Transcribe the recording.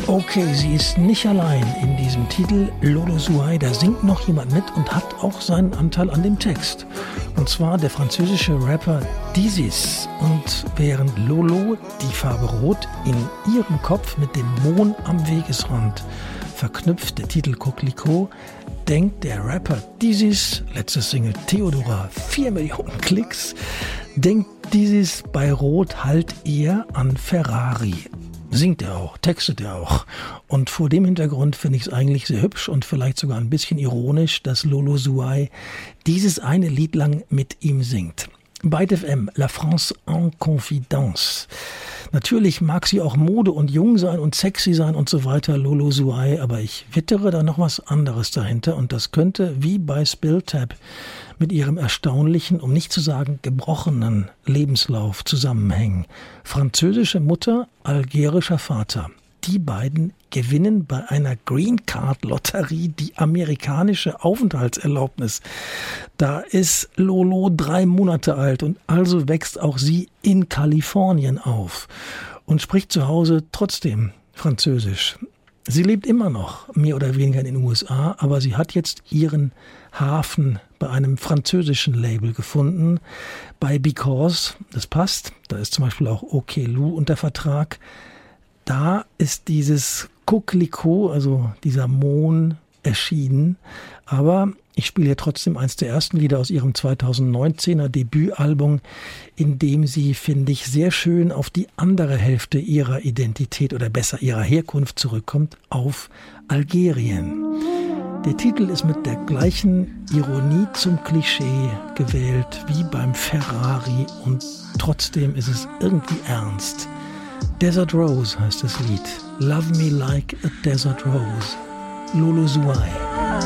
Okay, sie ist nicht allein in diesem Titel Lolo Zouaï, da singt noch jemand mit und hat auch seinen Anteil an dem Text. Und zwar der französische Rapper Dizis. Und während Lolo die Farbe Rot in ihrem Kopf mit dem Mond am Wegesrand verknüpft, der Titel Coquelicot, denkt der Rapper Dizis, letzte Single Theodora, 4 Millionen Klicks, denkt Dizis bei Rot halt eher an Ferrari. Singt er auch, textet er auch. Und vor dem Hintergrund finde ich es eigentlich sehr hübsch und vielleicht sogar ein bisschen ironisch, dass Lolo Zouaï dieses eine Lied lang mit ihm singt. Byte FM, La France en Confidence. Natürlich mag sie auch Mode und jung sein und sexy sein und so weiter, Lolo Zouaï, aber ich wittere da noch was anderes dahinter und das könnte, wie bei Spilltap, mit ihrem erstaunlichen, um nicht zu sagen gebrochenen Lebenslauf zusammenhängen. Französische Mutter, algerischer Vater. Die beiden gewinnen bei einer Green Card Lotterie die amerikanische Aufenthaltserlaubnis. Da ist Lolo 3 Monate alt und also wächst auch sie in Kalifornien auf und spricht zu Hause trotzdem Französisch. Sie lebt immer noch mehr oder weniger in den USA, aber sie hat jetzt ihren Hafen bei einem französischen Label gefunden, bei Because, das passt, da ist zum Beispiel auch OK Lou unter Vertrag. Da ist dieses Coquelicot, also dieser Mond, erschienen. Aber ich spiele hier trotzdem eins der ersten Lieder aus ihrem 2019er Debütalbum, in dem sie, finde ich, sehr schön auf die andere Hälfte ihrer Identität oder besser ihrer Herkunft zurückkommt, auf Algerien. Der Titel ist mit der gleichen Ironie zum Klischee gewählt wie beim Ferrari und trotzdem ist es irgendwie ernst. Desert Rose heißt das Lied. Love Me Like a Desert Rose. Lolo Zouaï.